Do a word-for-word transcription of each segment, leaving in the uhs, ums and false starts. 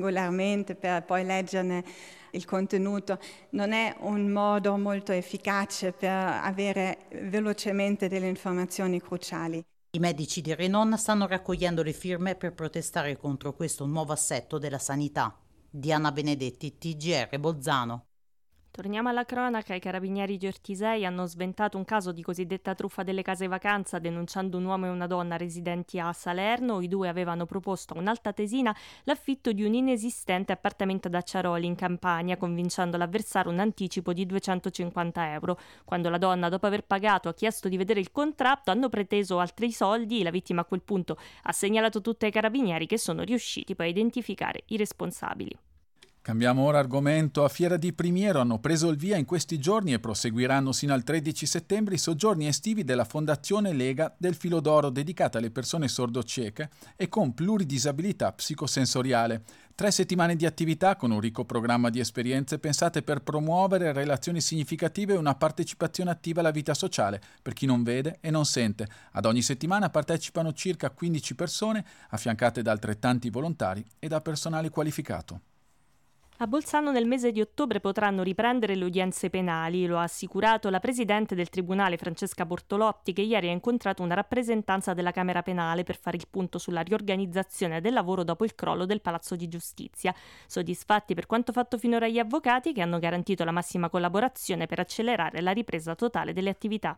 singolarmente per poi leggerne il contenuto, non è un modo molto efficace per avere velocemente delle informazioni cruciali. I medici di Renon stanno raccogliendo le firme per protestare contro questo nuovo assetto della sanità. Diana Benedetti, T G R Bolzano. Torniamo alla cronaca. I carabinieri di Ortisei hanno sventato un caso di cosiddetta truffa delle case vacanza denunciando un uomo e una donna residenti a Salerno. I due avevano proposto a un'alta tesina l'affitto di un inesistente appartamento ad Acciaroli in Campania, convincendola a versare un anticipo di duecentocinquanta euro. Quando la donna, dopo aver pagato, ha chiesto di vedere il contratto, hanno preteso altri soldi. La vittima a quel punto ha segnalato tutto ai carabinieri, che sono riusciti poi a identificare i responsabili. Cambiamo ora argomento. A Fiera di Primiero hanno preso il via in questi giorni e proseguiranno sino al tredici settembre i soggiorni estivi della Fondazione Lega del Filo d'Oro, dedicata alle persone sordocieche e con pluridisabilità psicosensoriale. Tre settimane di attività con un ricco programma di esperienze pensate per promuovere relazioni significative e una partecipazione attiva alla vita sociale per chi non vede e non sente. Ad ogni settimana partecipano circa quindici persone, affiancate da altrettanti volontari e da personale qualificato. A Bolzano nel mese di ottobre potranno riprendere le udienze penali, lo ha assicurato la presidente del Tribunale Francesca Bortolotti, che ieri ha incontrato una rappresentanza della Camera Penale per fare il punto sulla riorganizzazione del lavoro dopo il crollo del Palazzo di Giustizia. Soddisfatti per quanto fatto finora gli avvocati, che hanno garantito la massima collaborazione per accelerare la ripresa totale delle attività.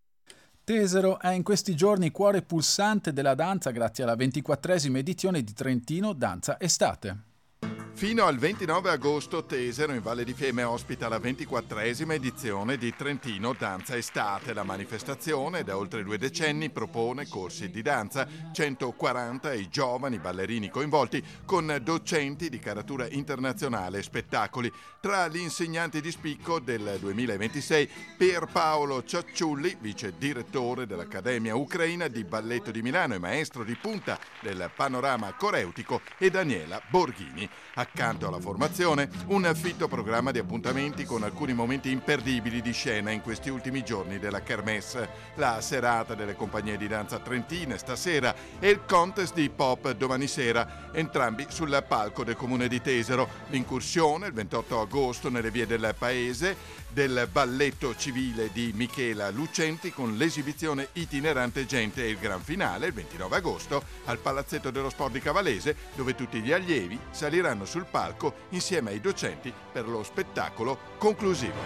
Tesero è in questi giorni cuore pulsante della danza grazie alla ventiquattresima edizione di Trentino Danza Estate. Fino al ventinove agosto Tesero in Valle di Fiemme ospita la ventiquattresima edizione di Trentino Danza Estate. La manifestazione da oltre due decenni propone corsi di danza, centoquaranta i giovani ballerini coinvolti con docenti di caratura internazionale e spettacoli. Tra gli insegnanti di spicco del duemilaventisei Pierpaolo Ciacciulli, vice direttore dell'Accademia Ucraina di Balletto di Milano e maestro di punta del panorama coreutico, e Daniela Borghini. Accanto alla formazione, un fitto programma di appuntamenti con alcuni momenti imperdibili di scena in questi ultimi giorni della Kermesse. La serata delle compagnie di danza trentine stasera e il contest di pop domani sera, entrambi sul palco del comune di Tesero. L'incursione il ventotto agosto nelle vie del paese del balletto civile di Michela Lucenti con l'esibizione itinerante Gente e il gran finale il ventinove agosto al Palazzetto dello Sport di Cavallese, dove tutti gli allievi saliranno sul palco insieme ai docenti per lo spettacolo conclusivo.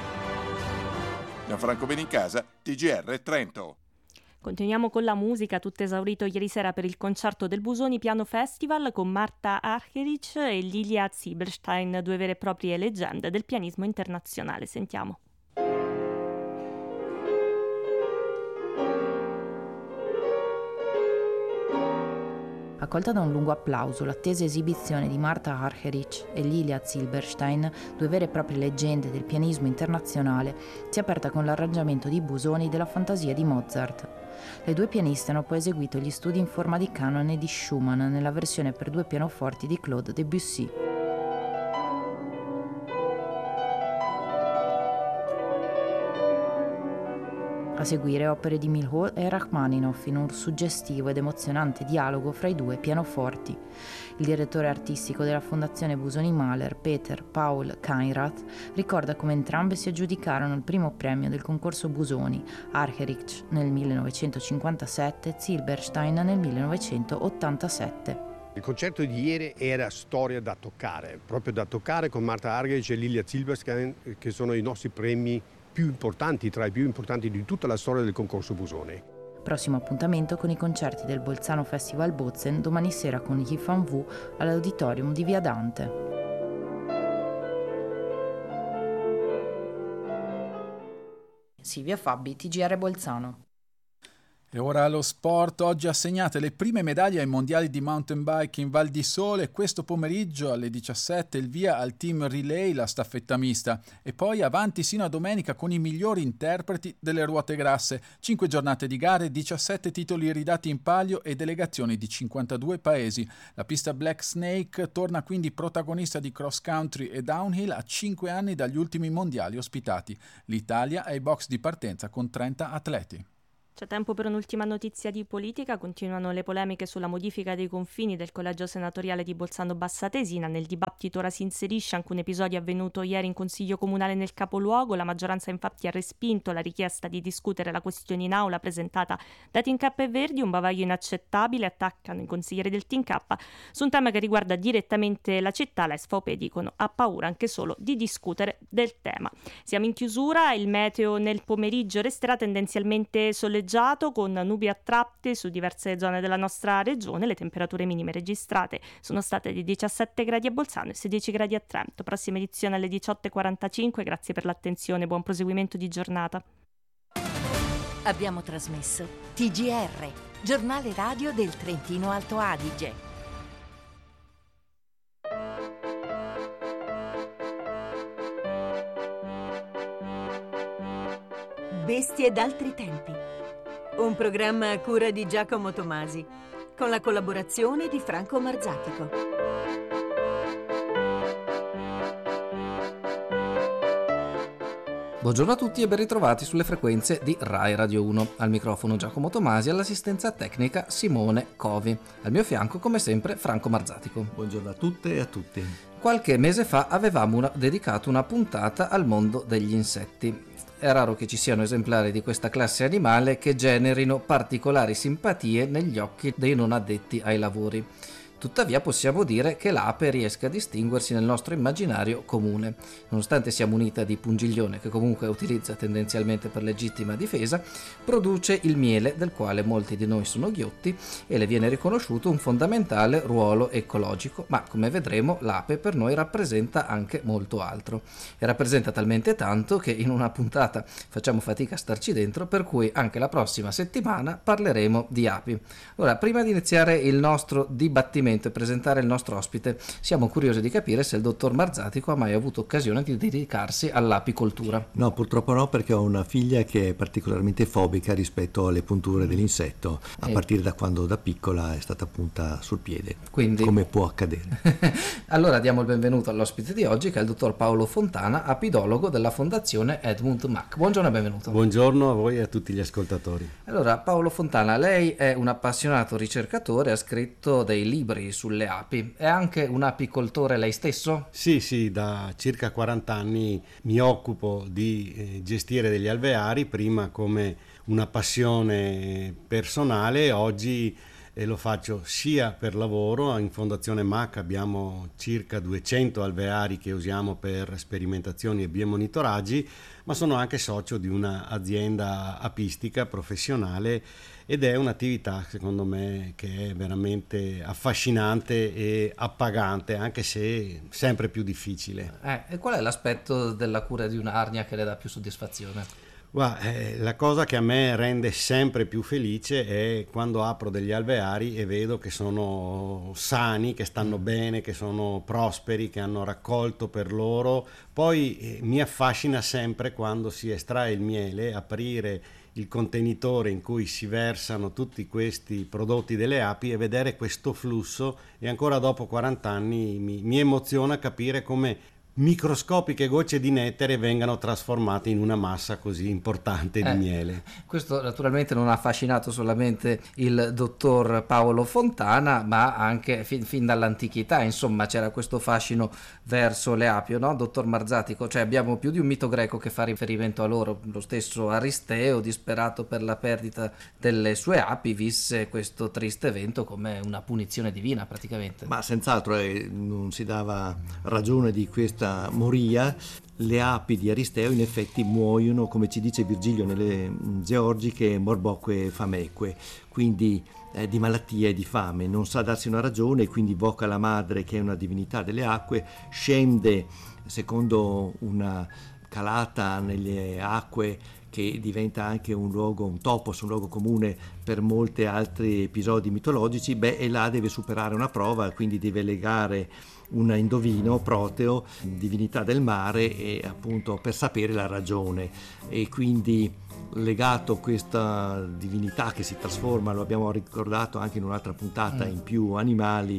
Gianfranco Benincasa, T G R Trento. Continuiamo con la musica, tutto esaurito ieri sera per il concerto del Busoni Piano Festival con Marta Argerich e Lilia Zieberstein, due vere e proprie leggende del pianismo internazionale. Sentiamo. Accolta da un lungo applauso, l'attesa esibizione di Marta Argerich e Lilia Zieberstein, due vere e proprie leggende del pianismo internazionale, si è aperta con l'arrangiamento di Busoni della Fantasia di Mozart. Le due pianiste hanno poi eseguito gli studi in forma di canone di Schumann nella versione per due pianoforti di Claude Debussy. A seguire opere di Milhaud e Rachmaninoff in un suggestivo ed emozionante dialogo fra i due pianoforti. Il direttore artistico della Fondazione Busoni-Mahler, Peter Paul Keinrath, ricorda come entrambe si aggiudicarono il primo premio del concorso Busoni, Argerich nel millenovecentocinquantasette, Zieberstein nel millenovecentottantasette. Il concerto di ieri era storia da toccare, proprio da toccare con Marta Argerich e Lilia Zieberstein, che sono i nostri premi più importanti, tra i più importanti di tutta la storia del concorso Busoni. Prossimo appuntamento con i concerti del Bolzano Festival Bozen domani sera con Yi Fan Wu all'Auditorium di Via Dante. Silvia Fabbi, T G R Bolzano. E ora allo sport. Oggi assegnate le prime medaglie ai mondiali di mountain bike in Val di Sole. Questo pomeriggio alle diciassette il via al team relay, la staffetta mista, e poi avanti sino a domenica con i migliori interpreti delle ruote grasse. Cinque giornate di gare, diciassette titoli ridati in palio e delegazioni di cinquantadue paesi. La pista Black Snake torna quindi protagonista di cross country e downhill a cinque anni dagli ultimi mondiali ospitati. L'Italia è ai box di partenza con trenta atleti. C'è tempo per un'ultima notizia di politica. Continuano le polemiche sulla modifica dei confini del collegio senatoriale di Bolzano Bassatesina. Nel dibattito ora si inserisce anche un episodio avvenuto ieri in Consiglio Comunale nel capoluogo. La maggioranza infatti ha respinto la richiesta di discutere la questione in aula presentata da Team K e Verdi, un bavaglio inaccettabile, attaccano i consiglieri del Team K su un tema che riguarda direttamente la città. La S V P dicono ha paura anche solo di discutere del tema. Siamo in chiusura, il meteo nel pomeriggio resterà tendenzialmente soleggiato con nubi a tratte su diverse zone della nostra regione. Le temperature minime registrate sono state di diciassette gradi a Bolzano e sedici gradi a Trento. Prossima edizione alle diciotto e quarantacinque. Grazie per l'attenzione, buon proseguimento di giornata. Abbiamo trasmesso T G R, giornale radio del Trentino Alto Adige. Bestie d'altri tempi. Un programma a cura di Giacomo Tomasi, con la collaborazione di Franco Marzatico. Buongiorno a tutti e ben ritrovati sulle frequenze di Rai Radio uno. Al microfono Giacomo Tomasi, all'assistenza tecnica Simone Covi. Al mio fianco, come sempre, Franco Marzatico. Buongiorno a tutte e a tutti. Qualche mese fa avevamo una, dedicato una puntata al mondo degli insetti. È raro che ci siano esemplari di questa classe animale che generino particolari simpatie negli occhi dei non addetti ai lavori. Tuttavia possiamo dire che l'ape riesca a distinguersi nel nostro immaginario comune. Nonostante sia munita di pungiglione, che comunque utilizza tendenzialmente per legittima difesa, produce il miele del quale molti di noi sono ghiotti e le viene riconosciuto un fondamentale ruolo ecologico, ma come vedremo l'ape per noi rappresenta anche molto altro. E rappresenta talmente tanto che in una puntata facciamo fatica a starci dentro, per cui anche la prossima settimana parleremo di api. Ora, prima di iniziare il nostro dibattimento e presentare il nostro ospite, siamo curiosi di capire se il dottor Marzatico ha mai avuto occasione di dedicarsi all'apicoltura. No, purtroppo no, perché ho una figlia che è particolarmente fobica rispetto alle punture dell'insetto, a e... partire da quando da piccola è stata punta sul piede. Quindi... come può accadere. Allora diamo il benvenuto all'ospite di oggi, che è il dottor Paolo Fontana, apidologo della Fondazione Edmund Mack. Buongiorno e benvenuto. Buongiorno a voi e a tutti gli ascoltatori. Allora, Paolo Fontana, lei è un appassionato ricercatore, ha scritto dei libri sulle api. È anche un apicoltore lei stesso? Sì, sì, da circa quaranta anni mi occupo di eh, gestire degli alveari, prima come una passione personale, oggi eh, lo faccio sia per lavoro. In Fondazione Mack abbiamo circa duecento alveari che usiamo per sperimentazioni e biomonitoraggi, ma sono anche socio di un'azienda apistica professionale ed è un'attività, secondo me, che è veramente affascinante e appagante, anche se sempre più difficile. Eh, e qual è l'aspetto della cura di un'arnia che le dà più soddisfazione? Guarda, eh, la cosa che a me rende sempre più felice è quando apro degli alveari e vedo che sono sani, che stanno bene, che sono prosperi, che hanno raccolto per loro. Poi eh, mi affascina sempre quando si estrae il miele, aprire il contenitore in cui si versano tutti questi prodotti delle api e vedere questo flusso, e ancora dopo quaranta anni mi, mi emoziona capire come microscopiche gocce di nettare vengano trasformate in una massa così importante di eh, miele. Questo naturalmente non ha affascinato solamente il dottor Paolo Fontana, ma anche fin, fin dall'antichità, insomma, c'era questo fascino verso le api, no, dottor Marzatico? Cioè abbiamo più di un mito greco che fa riferimento a loro. Lo stesso Aristeo, disperato per la perdita delle sue api, visse questo triste evento come una punizione divina praticamente. Ma senz'altro eh, non si dava ragione di questa moria. Le api di Aristeo in effetti muoiono, come ci dice Virgilio nelle Georgiche, morboque fameque, quindi eh, di malattia e di fame. Non sa darsi una ragione e quindi invoca la madre, che è una divinità delle acque, scende secondo una calata nelle acque che diventa anche un luogo, un topos, un luogo comune per molti altri episodi mitologici. Beh, e là deve superare una prova, quindi deve legare un indovino, Proteo, divinità del mare, e appunto per sapere la ragione, e quindi legato a questa divinità che si trasforma, lo abbiamo ricordato anche in un'altra puntata, mm. in più animali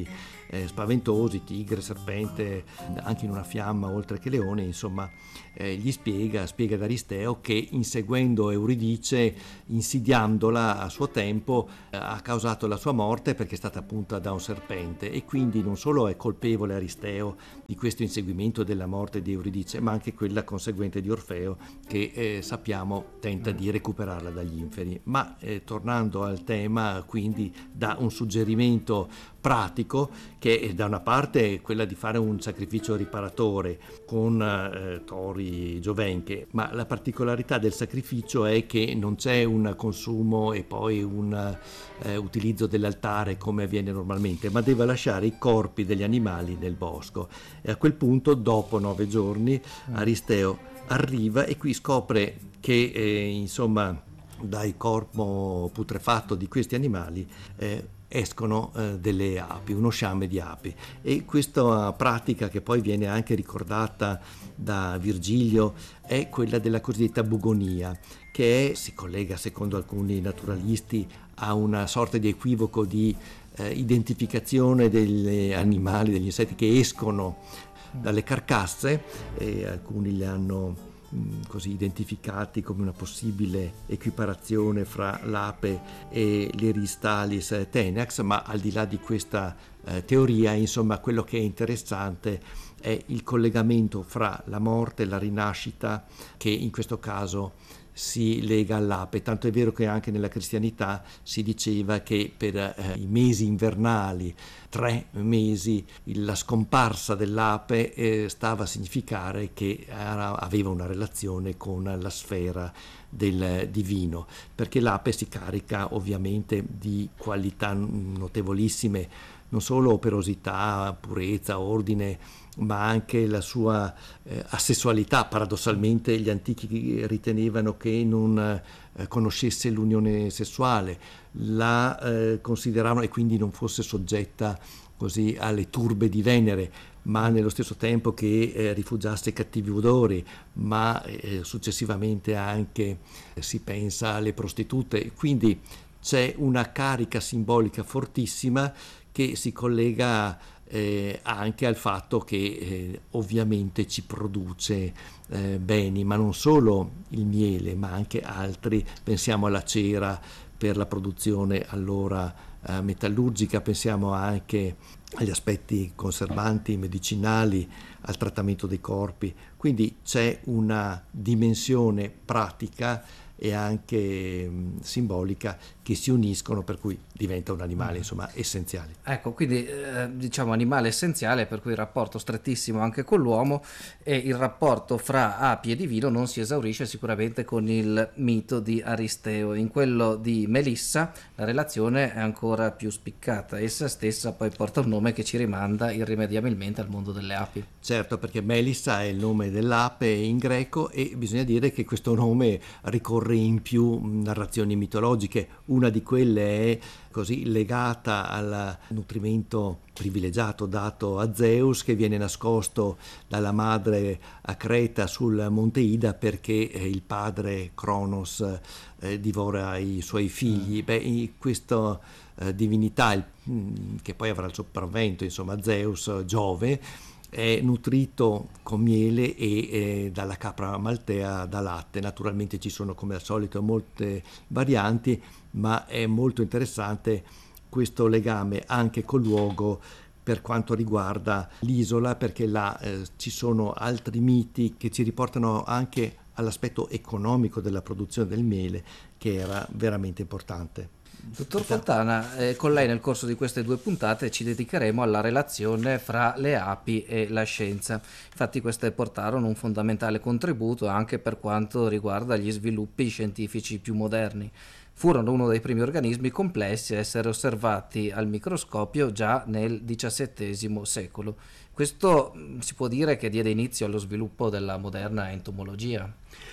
eh, spaventosi, tigre, serpente, anche in una fiamma oltre che leone, insomma eh, gli spiega, spiega ad Aristeo che inseguendo Euridice, insidiandola a suo tempo, eh, ha causato la sua morte perché è stata punta da un serpente, e quindi non solo è colpevole Aristeo di questo inseguimento della morte di Euridice, ma anche quella conseguente di Orfeo che eh, sappiamo tenta di recuperarla dagli inferi. Ma eh, tornando al tema, quindi dà un suggerimento pratico che è da una parte quella di fare un sacrificio riparatore con eh, tori giovenche, ma la particolarità del sacrificio è che non c'è un consumo e poi un eh, utilizzo dell'altare come avviene normalmente, ma deve lasciare i corpi degli animali nel bosco, e a quel punto dopo nove giorni Aristeo arriva e qui scopre che eh, insomma dal corpo putrefatto di questi animali eh, escono eh, delle api, uno sciame di api, e questa pratica, che poi viene anche ricordata da Virgilio, è quella della cosiddetta bugonia, che è, si collega secondo alcuni naturalisti a una sorta di equivoco di eh, identificazione degli animali, degli insetti che escono dalle carcasse, e alcuni li hanno così identificati come una possibile equiparazione fra l'ape e l'Eristalis tenax, ma al di là di questa eh, teoria, insomma, quello che è interessante è il collegamento fra la morte e la rinascita, che in questo caso si lega all'ape, tanto è vero che anche nella cristianità si diceva che per eh, i mesi invernali, tre mesi, la scomparsa dell'ape eh, stava a significare che era, aveva una relazione con la sfera del divino, perché l'ape si carica ovviamente di qualità notevolissime, non solo operosità, purezza, ordine, ma anche la sua eh, asessualità. Paradossalmente gli antichi ritenevano che non eh, conoscesse l'unione sessuale, la eh, consideravano, e quindi non fosse soggetta così alle turbe di Venere, ma nello stesso tempo che eh, rifugiasse cattivi odori, ma eh, successivamente anche eh, si pensa alle prostitute. Quindi c'è una carica simbolica fortissima che si collega eh, anche al fatto che eh, ovviamente ci produce eh, beni, ma non solo il miele, ma anche altri. Pensiamo alla cera per la produzione allora eh, metallurgica, pensiamo anche agli aspetti conservanti, medicinali, al trattamento dei corpi. Quindi c'è una dimensione pratica e anche mh, simbolica che si uniscono, per cui diventa un animale insomma essenziale. Ecco, quindi eh, diciamo animale essenziale, per cui il rapporto strettissimo anche con l'uomo, e il rapporto fra api e divino non si esaurisce sicuramente con il mito di Aristeo. In quello di Melissa la relazione è ancora più spiccata, essa stessa poi porta un nome che ci rimanda irrimediabilmente al mondo delle api. Certo, perché Melissa è il nome dell'ape in greco, e bisogna dire che questo nome ricorre in più narrazioni mitologiche. Una di quelle è così legata al nutrimento privilegiato dato a Zeus, che viene nascosto dalla madre a Creta sul monte Ida perché il padre Cronos eh, divora i suoi figli. Beh, questa eh, divinità il, che poi avrà il sopravvento, insomma Zeus, Giove, è nutrito con miele e eh, dalla capra maltea da latte. Naturalmente ci sono, come al solito, molte varianti, ma è molto interessante questo legame anche col luogo per quanto riguarda l'isola, perché là eh, ci sono altri miti che ci riportano anche all'aspetto economico della produzione del miele, che era veramente importante. Dottor Fontana, eh, con lei nel corso di queste due puntate ci dedicheremo alla relazione fra le api e la scienza. Infatti queste portarono un fondamentale contributo anche per quanto riguarda gli sviluppi scientifici più moderni. Furono uno dei primi organismi complessi a essere osservati al microscopio già nel diciassettesimo secolo. Questo si può dire che diede inizio allo sviluppo della moderna entomologia.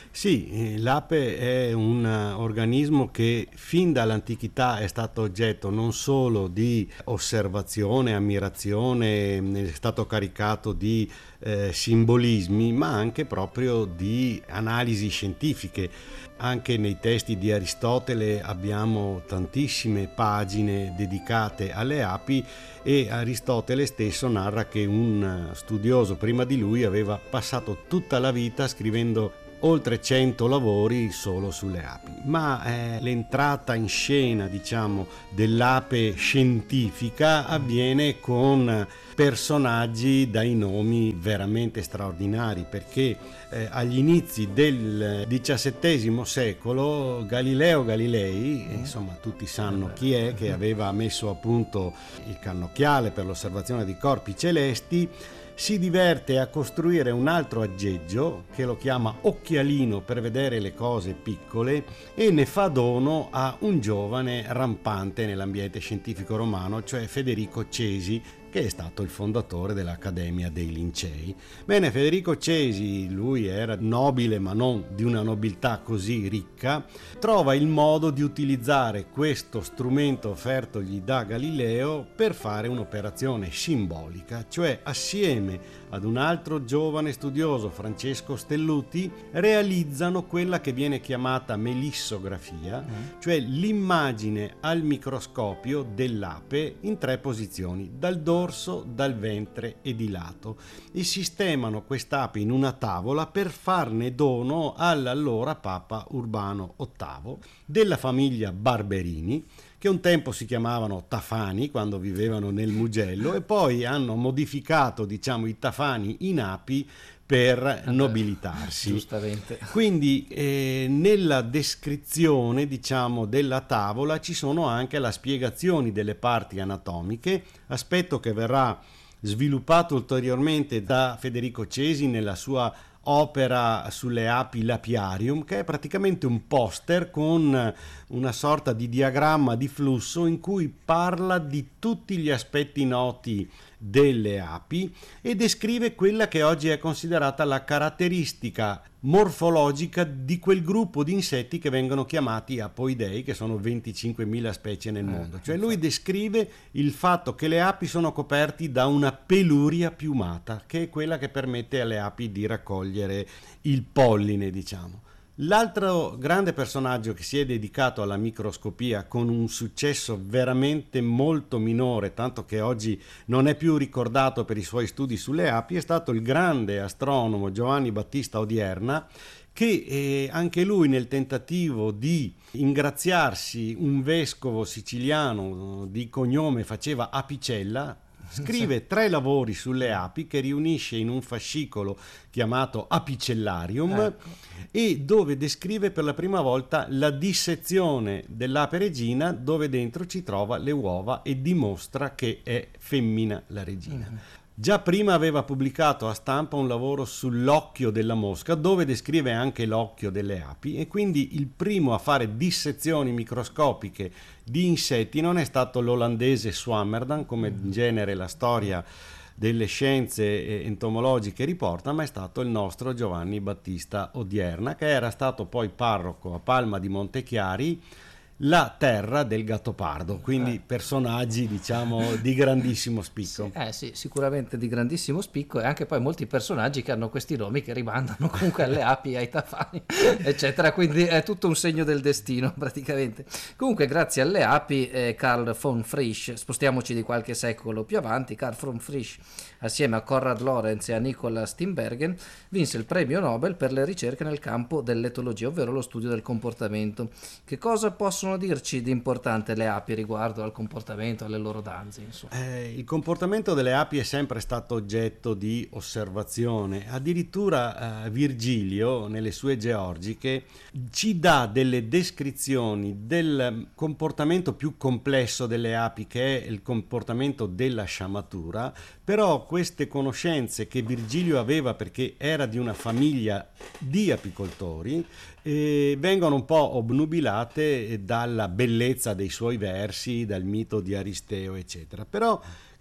Sì, l'ape è un organismo che fin dall'antichità è stato oggetto non solo di osservazione, ammirazione, è stato caricato di eh, simbolismi, ma anche proprio di analisi scientifiche. Anche nei testi di Aristotele abbiamo tantissime pagine dedicate alle api e Aristotele stesso narra che un studioso prima di lui aveva passato tutta la vita scrivendo oltre cento lavori solo sulle api, ma eh, l'entrata in scena, diciamo, dell'ape scientifica avviene con personaggi dai nomi veramente straordinari, perché eh, agli inizi del diciassettesimo secolo Galileo Galilei, insomma tutti sanno chi è, che aveva messo a punto il cannocchiale per l'osservazione di corpi celesti, si diverte a costruire un altro aggeggio che lo chiama occhialino per vedere le cose piccole e ne fa dono a un giovane rampante nell'ambiente scientifico romano, cioè Federico Cesi, che è stato il fondatore dell'Accademia dei Lincei. Bene, Federico Cesi, lui era nobile ma non di una nobiltà così ricca, trova il modo di utilizzare questo strumento offertogli da Galileo per fare un'operazione simbolica, cioè assieme ad un altro giovane studioso, Francesco Stelluti, realizzano quella che viene chiamata melissografia, mm. cioè l'immagine al microscopio dell'ape in tre posizioni, dal dorso, dal ventre e di lato, e sistemano quest'ape in una tavola per farne dono all'allora Papa Urbano ottavo, della famiglia Barberini, che un tempo si chiamavano Tafani quando vivevano nel Mugello e poi hanno modificato, diciamo, i Tafani in api per nobilitarsi. Giustamente. Quindi eh, nella descrizione, diciamo, della tavola ci sono anche le spiegazioni delle parti anatomiche, aspetto che verrà sviluppato ulteriormente da Federico Cesi nella sua opera sulle api Lapiarium, che è praticamente un poster con una sorta di diagramma di flusso in cui parla di tutti gli aspetti noti delle api e descrive quella che oggi è considerata la caratteristica morfologica di quel gruppo di insetti che vengono chiamati apoidei, che sono venticinquemila specie nel mondo. Cioè lui descrive il fatto che le api sono coperti da una peluria piumata, che è quella che permette alle api di raccogliere il polline, diciamo. L'altro grande personaggio che si è dedicato alla microscopia con un successo veramente molto minore, tanto che oggi non è più ricordato per i suoi studi sulle api, è stato il grande astronomo Giovanni Battista Odierna, che eh, anche lui nel tentativo di ingraziarsi un vescovo siciliano di cognome faceva Apicella, scrive tre lavori sulle api che riunisce in un fascicolo chiamato Apicellarium, ecco. E dove descrive per la prima volta la dissezione dell'ape regina, dove dentro ci trova le uova e dimostra che è femmina la regina. Mm-hmm. Già prima aveva pubblicato a stampa un lavoro sull'occhio della mosca, dove descrive anche l'occhio delle api, e quindi il primo a fare dissezioni microscopiche di insetti non è stato l'olandese Swammerdam, come in genere la storia delle scienze entomologiche riporta, ma è stato il nostro Giovanni Battista Odierna, che era stato poi parroco a Palma di Montechiari, la terra del Gattopardo, quindi personaggi, diciamo, di grandissimo spicco. Sì, eh sì, sicuramente di grandissimo spicco, e anche poi molti personaggi che hanno questi nomi che rimandano comunque alle api, ai tafani, eccetera, quindi è tutto un segno del destino praticamente. Comunque grazie alle api eh, Carl von Frisch, spostiamoci di qualche secolo più avanti, Carl von Frisch assieme a Konrad Lorenz e a Nicolas Tinbergen vinse il premio Nobel per le ricerche nel campo dell'etologia, ovvero lo studio del comportamento. Che cosa possono dirci di importante le api riguardo al comportamento, alle loro danze, insomma? Eh, il comportamento delle api è sempre stato oggetto di osservazione, addirittura eh, Virgilio nelle sue Georgiche ci dà delle descrizioni del comportamento più complesso delle api, che è il comportamento della sciamatura, però queste conoscenze che Virgilio aveva perché era di una famiglia di apicoltori eh, vengono un po' obnubilate dalla bellezza dei suoi versi, dal mito di Aristeo, eccetera. Però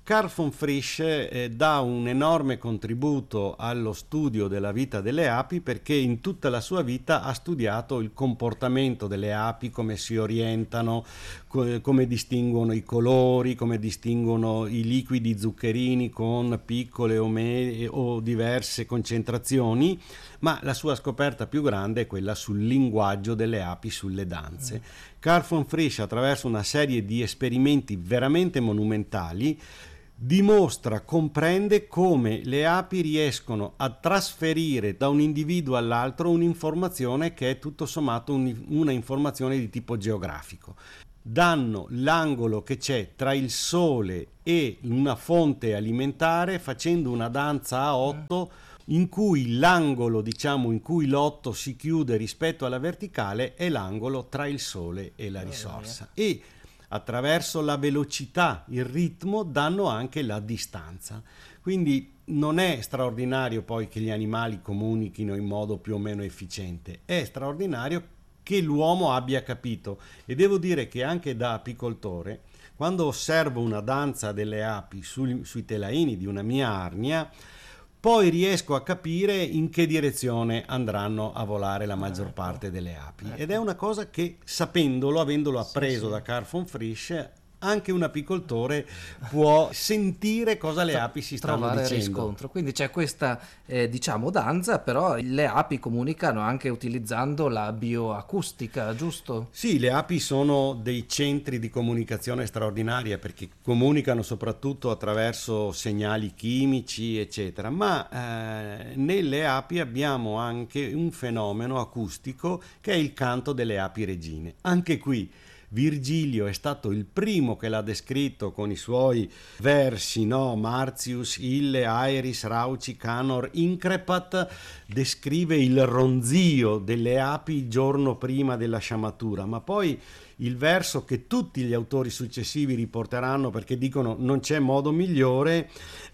Carl von Frisch eh, dà un enorme contributo allo studio della vita delle api, perché in tutta la sua vita ha studiato il comportamento delle api, come si orientano, co- come distinguono i colori, come distinguono i liquidi zuccherini con piccole o, me- o diverse concentrazioni, ma la sua scoperta più grande è quella sul linguaggio delle api, sulle danze. Mm. Carl von Frisch, attraverso una serie di esperimenti veramente monumentali, dimostra, comprende come le api riescono a trasferire da un individuo all'altro un'informazione che è tutto sommato un, una informazione di tipo geografico. Danno l'angolo che c'è tra il sole e una fonte alimentare facendo una danza a otto, in cui l'angolo, diciamo, in cui l'otto si chiude rispetto alla verticale è l'angolo tra il sole e la risorsa. E attraverso la velocità, il ritmo, danno anche la distanza. Quindi non è straordinario poi che gli animali comunichino in modo più o meno efficiente, è straordinario che l'uomo abbia capito. E devo dire che anche da apicoltore, quando osservo una danza delle api sui, sui telaini di una mia arnia, poi riesco a capire in che direzione andranno a volare la maggior parte delle api. Ed è una cosa che, sapendolo, avendolo appreso sì, sì. da Carl von Frisch, anche un apicoltore può sentire cosa le api si stanno trovare dicendo. Riscontro. Quindi c'è questa eh, diciamo danza, però le api comunicano anche utilizzando la bioacustica, giusto? Sì, le api sono dei centri di comunicazione straordinaria, perché comunicano soprattutto attraverso segnali chimici eccetera, ma eh, nelle api abbiamo anche un fenomeno acustico che è il canto delle api regine. Anche qui Virgilio è stato il primo che l'ha descritto con i suoi versi, no? Martius, ille, aeris, rauci, canor, increpat, descrive il ronzio delle api il giorno prima della sciamatura, ma poi il verso che tutti gli autori successivi riporteranno, perché dicono non c'è modo migliore,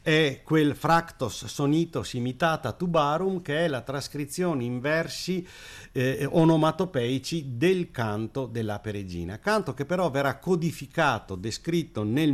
è quel fractos sonitos imitata tubarum, che è la trascrizione in versi eh, onomatopeici del canto dell'ape regina, canto che però verrà codificato, descritto nel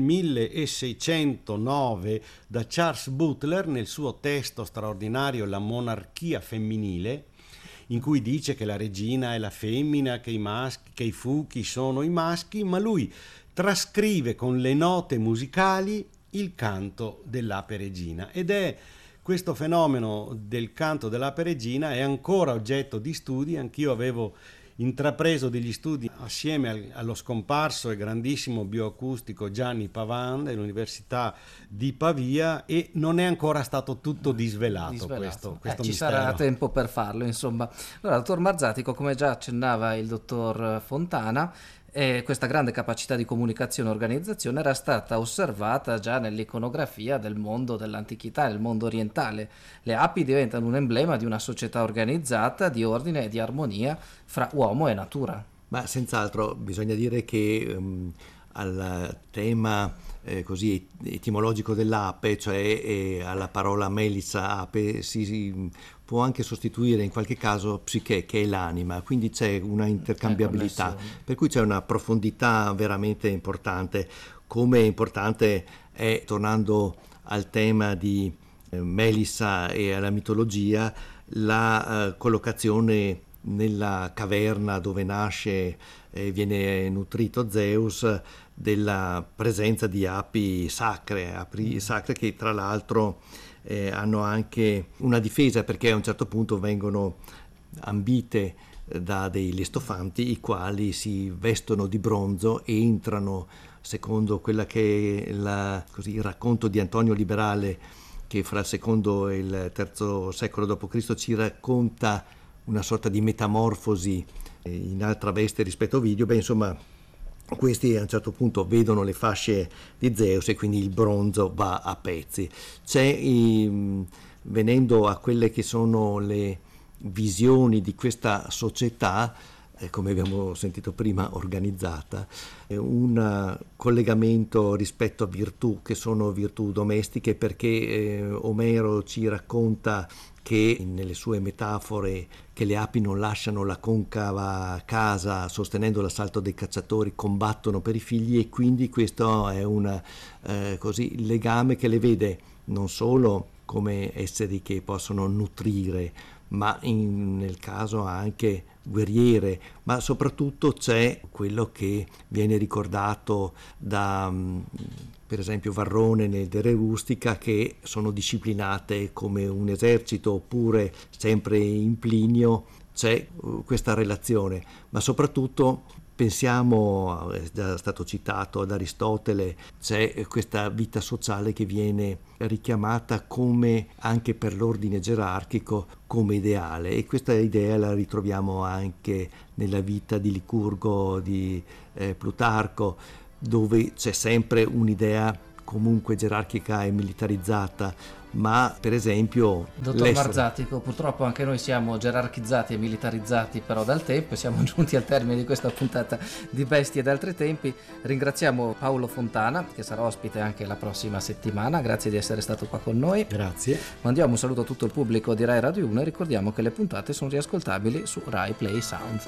milleseicentonove da Charles Butler nel suo testo straordinario La monarchia femminile, in cui dice che la regina è la femmina, che i maschi, che i fuchi sono i maschi, ma lui trascrive con le note musicali il canto dell'ape regina, ed è questo fenomeno del canto dell'ape regina è ancora oggetto di studi. Anch'io avevo intrapreso degli studi assieme al, allo scomparso e grandissimo bioacustico Gianni Pavan dell'Università di Pavia, e non è ancora stato tutto disvelato, disvelato. questo, questo eh, ci mistero. Sarà tempo per farlo, insomma. Allora, dottor Marzatico, come già accennava il dottor Fontana, eh, questa grande capacità di comunicazione e organizzazione era stata osservata già nell'iconografia del mondo dell'antichità, del mondo orientale. Le api diventano un emblema di una società organizzata, di ordine e di armonia fra uomo e natura. Ma senz'altro bisogna dire che um, al tema eh, così etimologico dell'ape, cioè eh, alla parola melissa ape, si, si può anche sostituire in qualche caso psiche, che è l'anima, quindi c'è una intercambiabilità, per cui c'è una profondità veramente importante. Come importante è, tornando al tema di eh, Melissa e alla mitologia, la eh, collocazione nella caverna dove nasce e eh, viene nutrito Zeus, della presenza di api sacre, api sacre che tra l'altro eh, hanno anche una difesa, perché a un certo punto vengono ambite da dei lestofanti, i quali si vestono di bronzo e entrano, secondo quella che è la, così, il racconto di Antonio Liberale, che fra il secondo e il terzo secolo dopo Cristo ci racconta una sorta di metamorfosi in altra veste rispetto a Ovidio. Beh, insomma, questi a un certo punto vedono le fasce di Zeus e quindi il bronzo va a pezzi. C'è, venendo a quelle che sono le visioni di questa società, eh, come abbiamo sentito prima, organizzata, eh, un collegamento rispetto a virtù che sono virtù domestiche, perché eh, Omero ci racconta che nelle sue metafore che le api non lasciano la concava casa, sostenendo l'assalto dei cacciatori, combattono per i figli, e quindi questo è un eh, così legame che le vede non solo come esseri che possono nutrire, ma in, nel caso anche guerriere, ma soprattutto c'è quello che viene ricordato da per esempio Varrone nel De Re Rustica, che sono disciplinate come un esercito, oppure sempre in Plinio c'è questa relazione, ma soprattutto pensiamo, è già stato citato ad Aristotele, c'è questa vita sociale che viene richiamata come anche per l'ordine gerarchico come ideale, e questa idea la ritroviamo anche nella vita di Licurgo di eh, Plutarco, dove c'è sempre un'idea comunque gerarchica e militarizzata, ma per esempio dottor Marzatico, purtroppo anche noi siamo gerarchizzati e militarizzati però dal tempo, e siamo giunti al termine di questa puntata di Bestie d'altri tempi. Ringraziamo Paolo Fontana, che sarà ospite anche la prossima settimana, grazie di essere stato qua con noi. Grazie. Mandiamo un saluto a tutto il pubblico di Rai Radio uno e ricordiamo che le puntate sono riascoltabili su Rai Play Sound.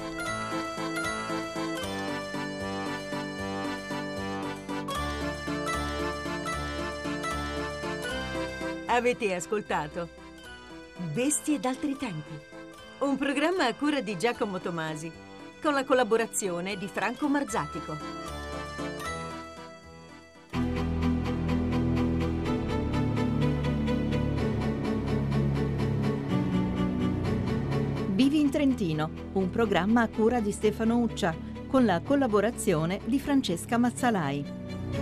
Avete ascoltato Bestie d'altri tempi, un programma a cura di Giacomo Tomasi, con la collaborazione di Franco Marzatico. Vivi in Trentino, un programma a cura di Stefano Uccia, con la collaborazione di Francesca Mazzalai.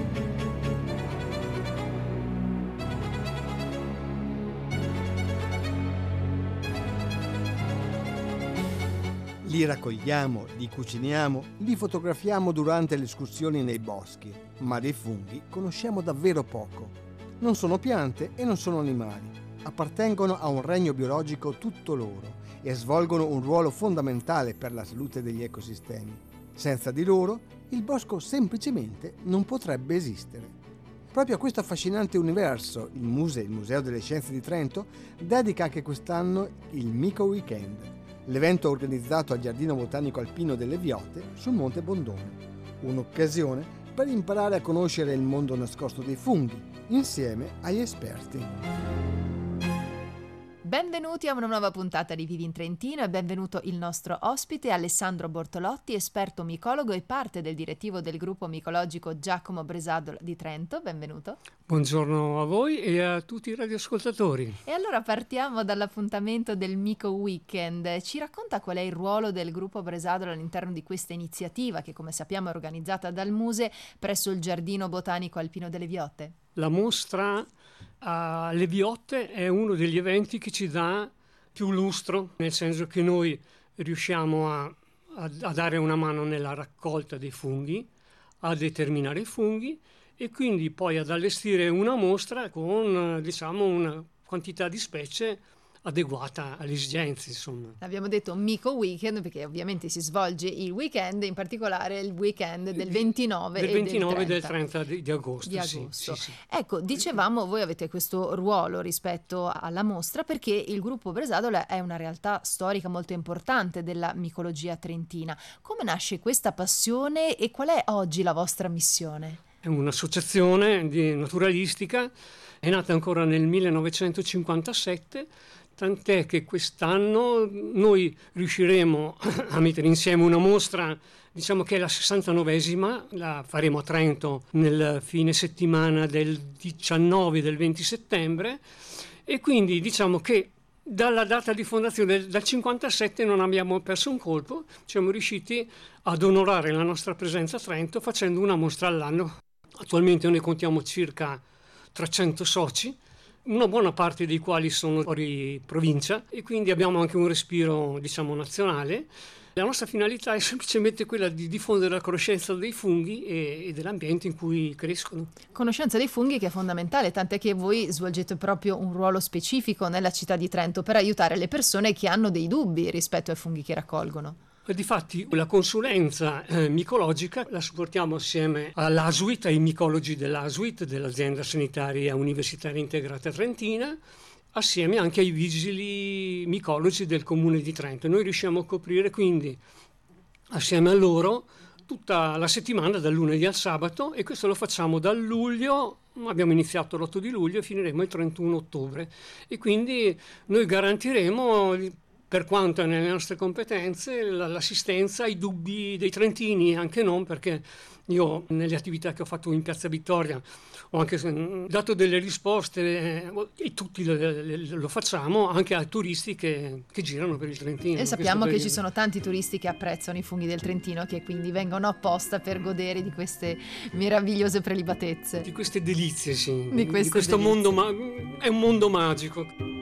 Li raccogliamo, li cuciniamo, li fotografiamo durante le escursioni nei boschi, ma dei funghi conosciamo davvero poco. Non sono piante e non sono animali, appartengono a un regno biologico tutto loro e svolgono un ruolo fondamentale per la salute degli ecosistemi. Senza di loro, il bosco semplicemente non potrebbe esistere. Proprio a questo affascinante universo, il Muse, il Museo delle Scienze di Trento, dedica anche quest'anno il Mico Weekend, l'evento organizzato al Giardino Botanico Alpino delle Viotte sul Monte Bondone. Un'occasione per imparare a conoscere il mondo nascosto dei funghi, insieme agli esperti. Benvenuti a una nuova puntata di Vivi in Trentino e benvenuto il nostro ospite Alessandro Bortolotti, esperto micologo e parte del direttivo del gruppo micologico Giacomo Bresadola di Trento. Benvenuto. Buongiorno a voi e a tutti i radioascoltatori. E allora partiamo dall'appuntamento del Mico Weekend. Ci racconta qual è il ruolo del gruppo Bresadola all'interno di questa iniziativa che, come sappiamo, è organizzata dal Muse presso il Giardino Botanico Alpino delle Viotte? La mostra alle Viotte è uno degli eventi che ci dà più lustro, nel senso che noi riusciamo a, a, a dare una mano nella raccolta dei funghi, a determinare i funghi e quindi poi ad allestire una mostra con, diciamo, una quantità di specie adeguata alle esigenze, insomma. Abbiamo detto Mico Weekend perché ovviamente si svolge il weekend, in particolare il weekend del ventinove del ventinove e del trenta, del trenta di, di agosto. Di agosto. Sì, sì, sì. Ecco, dicevamo, voi avete questo ruolo rispetto alla mostra perché il gruppo Bresadola è una realtà storica molto importante della micologia trentina. Come nasce questa passione e qual è oggi la vostra missione? È un'associazione di naturalistica, è nata ancora nel millenovecentocinquantasette, tant'è che quest'anno noi riusciremo a mettere insieme una mostra, diciamo che è la sessantanovesima, la faremo a Trento nel fine settimana del diciannove e del venti settembre, e quindi diciamo che dalla data di fondazione dal cinquantasette non abbiamo perso un colpo, siamo riusciti ad onorare la nostra presenza a Trento facendo una mostra all'anno. Attualmente noi contiamo circa trecento soci, una buona parte dei quali sono fuori provincia e quindi abbiamo anche un respiro, diciamo, nazionale. La nostra finalità è semplicemente quella di diffondere la conoscenza dei funghi e, e dell'ambiente in cui crescono. Conoscenza dei funghi che è fondamentale, tant'è che voi svolgete proprio un ruolo specifico nella città di Trento per aiutare le persone che hanno dei dubbi rispetto ai funghi che raccolgono. Difatti la consulenza eh, micologica la supportiamo assieme all'A S U I T, ai micologi dell'A S U I T, dell'azienda sanitaria universitaria integrata trentina, assieme anche ai vigili micologi del comune di Trento. Noi riusciamo a coprire quindi assieme a loro tutta la settimana dal lunedì al sabato, e questo lo facciamo dal luglio, abbiamo iniziato l'otto di luglio e finiremo il trentuno ottobre, e quindi noi garantiremo, per quanto è nelle nostre competenze, l'assistenza ai dubbi dei trentini, anche non, perché io nelle attività che ho fatto in Piazza Vittoria ho anche dato delle risposte, e tutti lo, lo facciamo, anche a turisti che, che girano per il Trentino. E sappiamo che ci sono tanti turisti che apprezzano i funghi del Trentino, che quindi vengono apposta per godere di queste meravigliose prelibatezze. Di queste delizie, sì. Di, di questo delizie. mondo, ma è un mondo magico.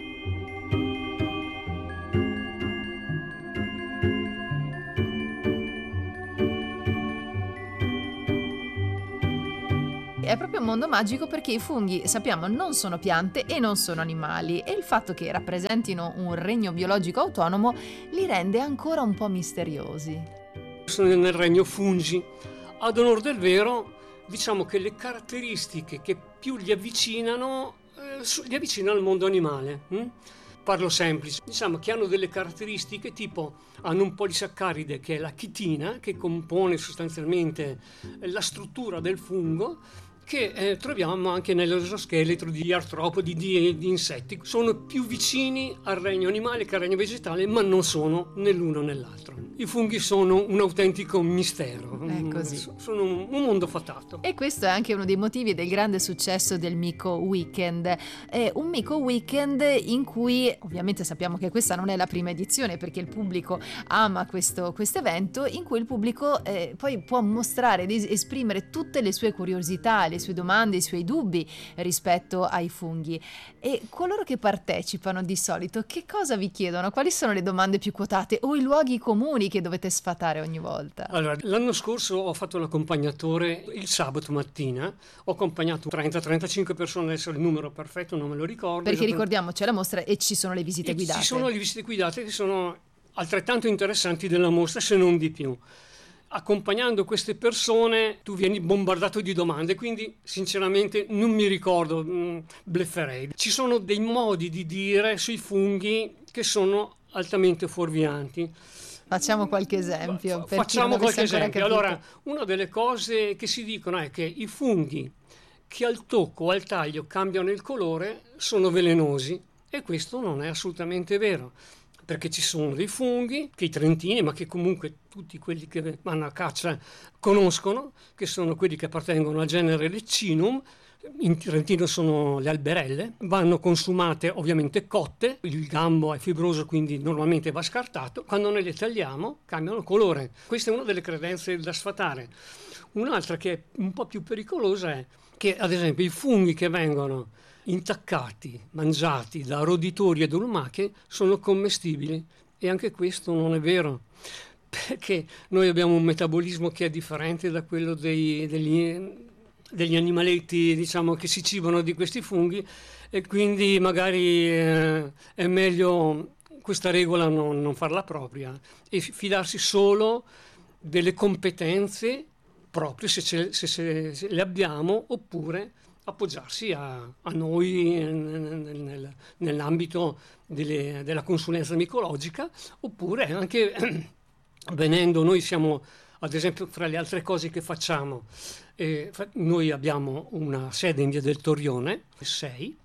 È proprio un mondo magico perché i funghi, sappiamo, non sono piante e non sono animali, e il fatto che rappresentino un regno biologico autonomo li rende ancora un po' misteriosi. Sono nel regno fungi. Ad onor del vero, diciamo che le caratteristiche che più li avvicinano, eh, li avvicinano al mondo animale. Hm? Parlo semplice, diciamo che hanno delle caratteristiche tipo hanno un polisaccaride che è la chitina, che compone sostanzialmente la struttura del fungo, che eh, troviamo anche nell'esoscheletro di artropodi, di, di insetti. Sono più vicini al regno animale che al regno vegetale, ma non sono né l'uno né l'altro. I funghi sono un autentico mistero, È così. sono un, un mondo fatato. E questo è anche uno dei motivi del grande successo del Mico Weekend. È un Mico Weekend in cui, ovviamente sappiamo che questa non è la prima edizione perché il pubblico ama questo evento, in cui il pubblico eh, poi può mostrare ed esprimere tutte le sue curiosità, le sue domande, i suoi dubbi rispetto ai funghi. E coloro che partecipano di solito che cosa vi chiedono? Quali sono le domande più quotate o i luoghi comuni che dovete sfatare ogni volta? Allora, l'anno scorso ho fatto l'accompagnatore il sabato mattina, ho accompagnato trenta trentacinque persone, adesso il numero perfetto non me lo ricordo. Perché ricordiamo, c'è la mostra e ci sono le visite e guidate. Ci sono le visite guidate che sono altrettanto interessanti della mostra, se non di più. Accompagnando queste persone tu vieni bombardato di domande, quindi sinceramente non mi ricordo, mh, blefferei. Ci sono dei modi di dire sui funghi che sono altamente fuorvianti. Facciamo qualche esempio. Per Facciamo qualche esempio. Allora, una delle cose che si dicono è che i funghi che al tocco o al taglio cambiano il colore sono velenosi, e questo non è assolutamente vero. Perché ci sono dei funghi che i trentini, ma che comunque tutti quelli che vanno a caccia conoscono, che sono quelli che appartengono al genere Leccinum. In Trentino sono le alberelle, vanno consumate ovviamente cotte, il gambo è fibroso quindi normalmente va scartato, quando noi le tagliamo cambiano colore. Questa è una delle credenze da sfatare. Un'altra che è un po' più pericolosa è che ad esempio i funghi che vengono intaccati, mangiati da roditori e da lumache sono commestibili, e anche questo non è vero, perché noi abbiamo un metabolismo che è differente da quello dei, degli, degli animaletti, diciamo, che si cibano di questi funghi, e quindi magari eh, è meglio questa regola non, non farla propria e fidarsi solo delle competenze proprie, se, ce, se, se, se le abbiamo, oppure appoggiarsi a, a noi nel, nel, nell'ambito delle, della consulenza micologica, oppure anche venendo, noi siamo, ad esempio, fra le altre cose che facciamo, eh, noi abbiamo una sede in via del Torrione, sei,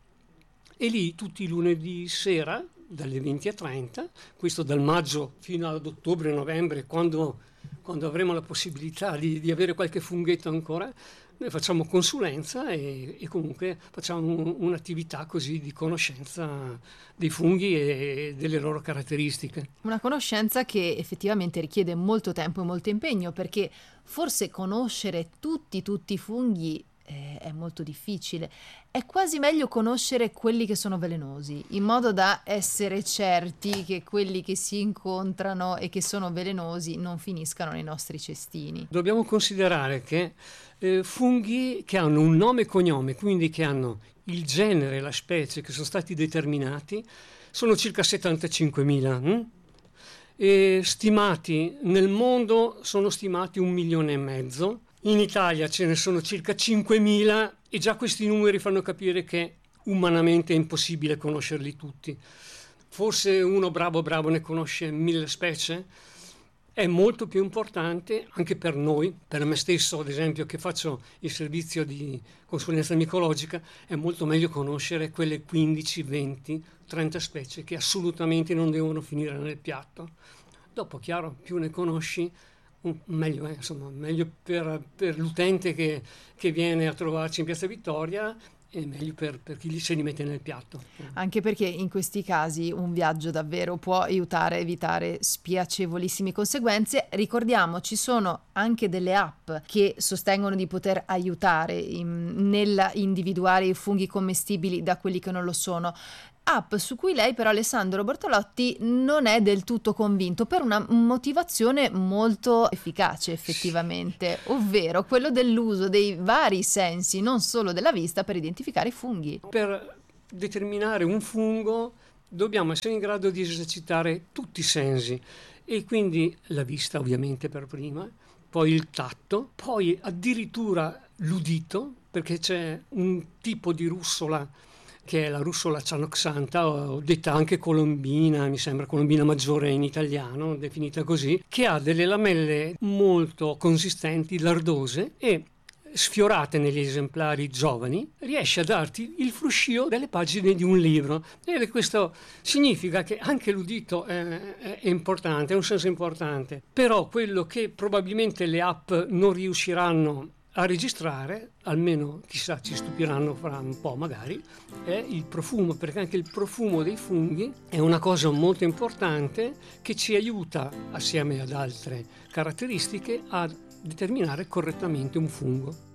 e lì tutti i lunedì sera, dalle venti e trenta, questo dal maggio fino ad ottobre-novembre, quando, quando avremo la possibilità di, di avere qualche funghetto ancora, noi facciamo consulenza e, e comunque facciamo un, un'attività così di conoscenza dei funghi e delle loro caratteristiche. Una conoscenza che effettivamente richiede molto tempo e molto impegno, perché forse conoscere tutti, tutti i funghi eh, è molto difficile. È quasi meglio conoscere quelli che sono velenosi, in modo da essere certi che quelli che si incontrano e che sono velenosi non finiscano nei nostri cestini. Dobbiamo considerare che eh, funghi che hanno un nome e cognome, quindi che hanno il genere e la specie che sono stati determinati, sono circa settantacinquemila. Hm? e stimati nel mondo sono stimati un milione e mezzo. In Italia ce ne sono circa cinquemila e già questi numeri fanno capire che umanamente è impossibile conoscerli tutti. Forse uno bravo bravo ne conosce mille specie. È molto più importante anche per noi, per me stesso ad esempio che faccio il servizio di consulenza micologica, è molto meglio conoscere quelle quindici, venti, trenta specie che assolutamente non devono finire nel piatto. Dopo, chiaro, più ne conosci, meglio è, insomma, meglio per, per l'utente che, che viene a trovarci in Piazza Vittoria, è meglio per, per chi se li mette nel piatto. Anche perché in questi casi un viaggio davvero può aiutare a evitare spiacevolissime conseguenze. Ricordiamo, ci sono anche delle app che sostengono di poter aiutare in, nel individuare i funghi commestibili da quelli che non lo sono. App su cui lei però, Alessandro Bortolotti, non è del tutto convinto per una motivazione molto efficace effettivamente, ovvero quello dell'uso dei vari sensi, non solo della vista, per identificare i funghi. Per determinare un fungo dobbiamo essere in grado di esercitare tutti i sensi, e quindi la vista ovviamente per prima, poi il tatto, poi addirittura l'udito, perché c'è un tipo di russola che è la russola cianoxantha, o detta anche colombina, mi sembra colombina maggiore in italiano, definita così, che ha delle lamelle molto consistenti, lardose, e sfiorate negli esemplari giovani, riesce a darti il fruscio delle pagine di un libro. E questo significa che anche l'udito è, è importante, è un senso importante. Però quello che probabilmente le app non riusciranno a registrare, almeno chissà ci stupiranno fra un po' magari, è il profumo, perché anche il profumo dei funghi è una cosa molto importante che ci aiuta, assieme ad altre caratteristiche, a determinare correttamente un fungo.